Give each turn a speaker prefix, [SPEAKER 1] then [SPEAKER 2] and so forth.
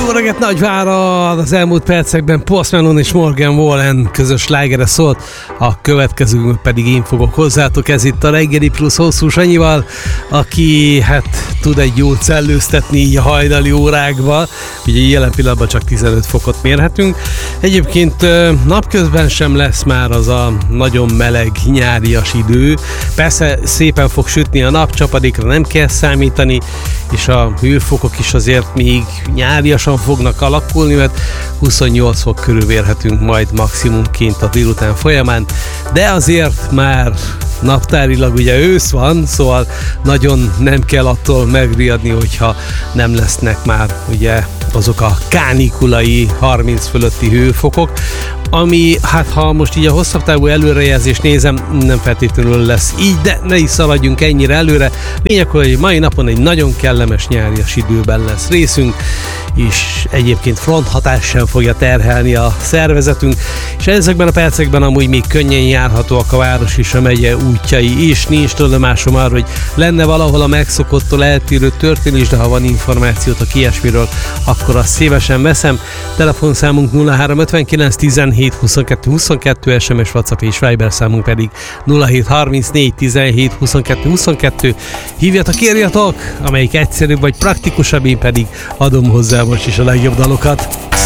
[SPEAKER 1] Jó reggelt Nagyvárad! Az elmúlt percekben Post Malone és Morgan Wallen közös slágere szólt, a következő pedig én fogok hozzátok. Ez itt a Reggeli Plusz Hosszú Sanyival, aki tud egy jót szellőztetni így a hajnali órákban. Ugye jelen pillanatban csak 15 fokot mérhetünk. Egyébként napközben sem lesz már az a nagyon meleg nyárias idő. Persze szépen fog sütni a nap, csapadékra nem kell számítani, és a hőfokok is azért még nyáriasan fognak alakulni, mert 28 fok körül vérhetünk majd maximumként a délután folyamán, de azért már naptárilag ugye ősz van, szóval nagyon nem kell attól megriadni, hogyha nem lesznek már ugye azok a kánikulai 30 fölötti hőfokok, ami ha most így a hosszabb távú előrejelzést nézem, nem feltétlenül lesz így, de ne is szaladjunk ennyire előre. Lényeg, hogy mai napon egy nagyon kellemes nyárias időben lesz részünk, és egyébként fronthatás sem fogja terhelni a szervezetünk, és ezekben a percekben amúgy még könnyen járhatóak a város és a megye útjai is. Nincs tudomásom arra, hogy lenne valahol a megszokottól eltérő történés, de ha van információtok ilyesmiről, akkor azt szívesen veszem. Telefonszámunk 0359 17 22 22, SMS, WhatsApp és Viber számunk pedig 0734 17 22 22. Hívjatok, írjatok, amelyik egyszerűbb vagy praktikusabb, én pedig adom hozzá most is a legjobb dalokat.